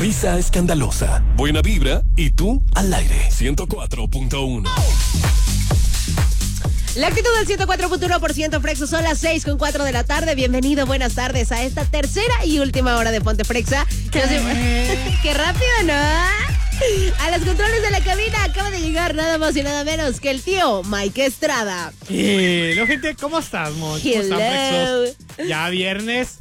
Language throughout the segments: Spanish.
Risa escandalosa, buena vibra y tú al aire. 104.1. La actitud del 104.1% Frexo, son las 6:04 de la tarde. Bienvenido, buenas tardes a esta tercera y última hora de Ponte Frexa. ¡Qué rápido, ¿no? A los controles de la cabina acaba de llegar nada más y nada menos que el tío Mike Estrada. Hello, gente, ¿cómo estás, Mon? ¿Cómo están, Frexos? Ya viernes.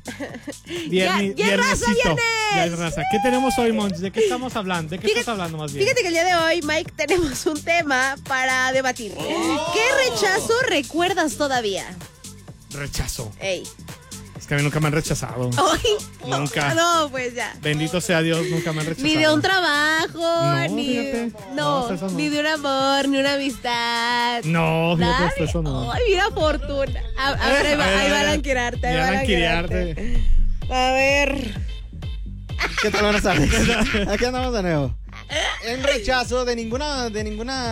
Ya es raza, viernes. Ya es raza. ¿Qué tenemos hoy, Mon? ¿De qué estamos hablando? ¿De qué estás hablando más bien? Fíjate que el día de hoy, Mike, tenemos un tema para debatir. ¿Qué rechazo recuerdas todavía? Rechazo. Ey. Es que a mí nunca me han rechazado. Ay, Nunca. No, pues ya. Bendito sea Dios, nunca me han rechazado. Ni de un trabajo, No, ni, fíjate. no, No, eso no. ni de un amor, ni una amistad. No, fíjate, Nada. hasta eso no. Ay, mira, Fortuna. Ahí va a lanquirarte. Ya lanquirarte. A ver. ¿Qué tal? Buenas tardes. Aquí andamos de nuevo. En rechazo de ninguna ¿De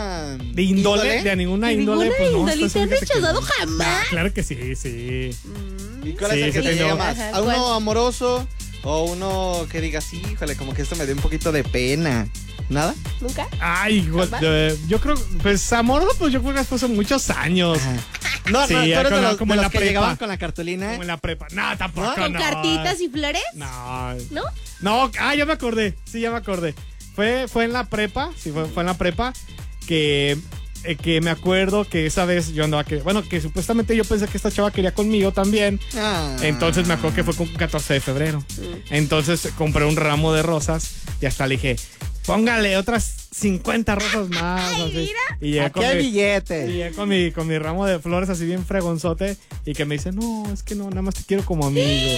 índole? De ninguna índole, pues no. índole. Estás ¿Te han fíjate que rechazado no. jamás? Claro que sí, sí. ¿Y cuál Sí, es el sí que te tengo. llega más? Ajá, ¿A uno ¿cuál? amoroso o uno que diga, sí, híjole, como que esto me dio un poquito de pena? ¿Nada? ¿Nunca? Ay, yo creo, pues amor, pues yo creo que después de muchos años. Ajá. No, Sí, no, tú eres como- de los, como de en los la que prepa. llegaban con la cartulina. Como en la prepa. No, tampoco, ¿No? ¿Con no. cartitas y flores? No. ¿No? No, ya me acordé. Sí, ya me acordé. Fue en la prepa. Sí, fue en la prepa que me acuerdo que esa vez yo andaba que supuestamente yo pensé que esta chava quería conmigo también. Ah. Entonces me acuerdo que fue con 14 de febrero. Entonces compré un ramo de rosas y hasta le dije, póngale otras 50 rosas más. Ay, así. mira. Y llegué Aquí hay y billete. llegué con mi ramo de flores así bien fregonzote y que me dice, no, es que no, nada más te quiero como amigo.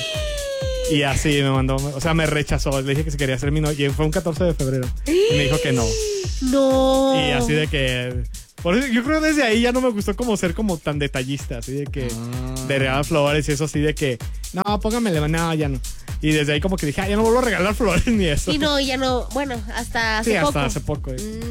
Y así me mandó, o sea, me rechazó. Le dije que se quería ser mi novia. Y fue un 14 de febrero. Y me dijo que no. No. Y así de que... Por eso, yo creo que desde ahí ya no me gustó como ser como tan detallista. Así de que... De regalar flores y eso así de que... No, póngamele, no, ya no. Y desde ahí como que dije, ya no vuelvo a regalar flores ni eso. Y no, ya no. Bueno, hasta hace sí, poco. hasta hace poco.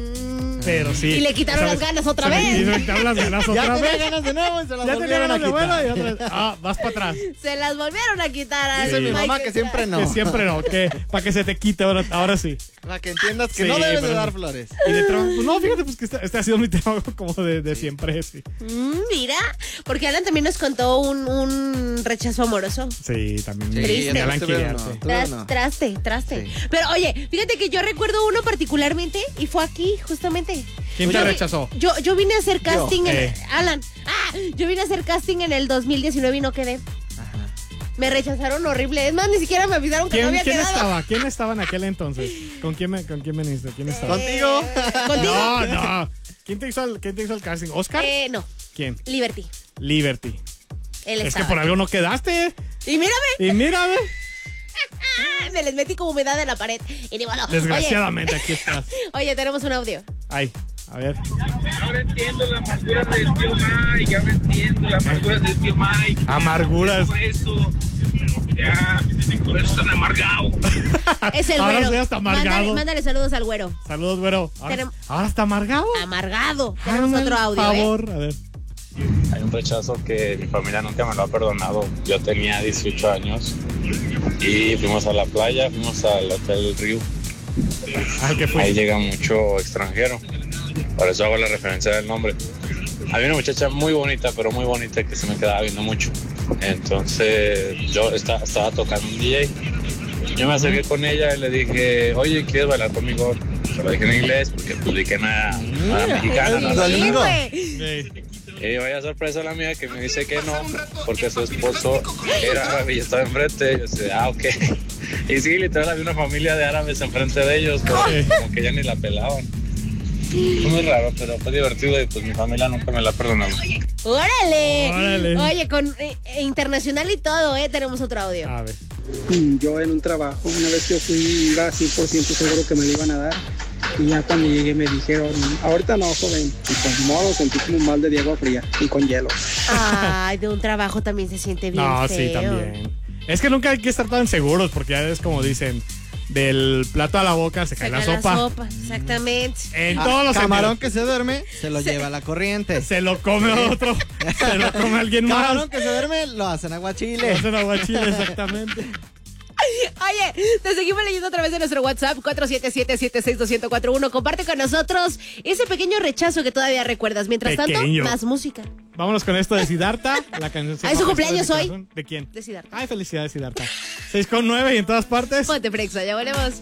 Pero sí. Y le quitaron las ganas otra vez. Y le quitaron las ganas Ya otra tenía vez. ganas de nuevo y se las Ya tenía volvieron a ganas de vuelo quitar. y otra vez. Ah, vas para atrás. Se las volvieron a quitar a Dice mi mamá que siempre no. Que siempre no, que para que se te quite ahora sí. Para que entiendas que Sí, no debes de pero- dar flores. Y de trabajo, pues no, fíjate, pues que este ha sido mi trabajo como de siempre, sí. Mira, porque Alan también nos contó un rechazo amoroso. Sí, también. Triste. Ya la Tuve uno, anquiliarte. tuve uno. Traste. Sí. Pero oye, fíjate que yo recuerdo uno particularmente y fue aquí, justamente. ¿Quién te Yo vi- rechazó? Yo vine a hacer casting en... Eh. Alan. Yo vine a hacer casting en el 2019 y no quedé. Ajá. Me rechazaron horrible. Es más, ni siquiera me avisaron que no había ¿Quién quedado. estaba? ¿Quién estaba en aquel entonces? ¿Con quién viniste? ¿Quién estaba? ¿Contigo? ¿Contigo? No. ¿Quién te hizo el casting? ¿Oscar? No, ¿Quién? Liberty. Liberty. Él Es que estaba. por algo no quedaste. Y mírame, Y mírame. me les metí como humedad en la pared. Y ni modo. Desgraciadamente aquí estás. Oye, tenemos un audio. Ay, a ver. Ahora entiendo la amargura del tío Mike, ahora entiendo la amargura del tío Mike. Amarguras. Todo eso, ya, por eso están amargado. Es el Ahora güero. sí, hasta amargado. Mándale saludos al güero. Saludos, güero. Tenem- Ahora está amargado. Amargado. Tenemos Hazme otro el audio, favor, a ver. Hay un rechazo que mi familia nunca me lo ha perdonado. Yo tenía 18 años y fuimos a la playa, fuimos al Hotel Río. Al que Ahí fue. llega mucho extranjero, por eso hago la referencia del nombre. Había una muchacha muy bonita, pero muy bonita, que se me quedaba viendo mucho. Entonces yo estaba tocando un DJ. Yo me acerqué con ella y le dije, oye, ¿quieres bailar conmigo? Se lo dije en inglés porque publiqué nada mexicana. Sí, ¿no? Domingo. güey. Sí. Y vaya sorpresa la mía que me dice que no, porque su esposo era árabe y yo estaba enfrente. Yo decía, ok. Y sí, literal, había una familia de árabes enfrente de ellos, pero como que ya ni la pelaban. Fue muy raro, pero fue divertido y pues mi familia nunca me la ha perdonado. ¡Órale! Oye, con internacional y todo, tenemos otro audio. A ver. Yo en un trabajo, una vez que fui, iba 100% seguro que me lo iban a dar. Y ya cuando llegué me dijeron, ahorita no, joven. Y pues modo, sentí como un balde de agua fría y con hielo. Ay, de un trabajo también se siente bien No, feo. sí, también. Es que nunca hay que estar tan seguros porque ya es como dicen, del plato a la boca se cae la sopa. Exactamente. En todos los Camarón sentidos. que se duerme, se lo lleva la corriente. Se lo come otro, se lo come alguien más. Camarón que se duerme, lo hacen aguachile. Hacen aguachile, exactamente. Oye, te seguimos leyendo a través de nuestro WhatsApp 477-762-1041. Comparte con nosotros ese pequeño rechazo que todavía recuerdas. Mientras tanto, más música. Vámonos con esto de Siddhartha. La canción ¿Es su cumpleaños hoy? ¿De quién? De Siddhartha. Ay, felicidades, Siddhartha. 6:09 y en todas partes. Ponte Frexa, ya volvemos.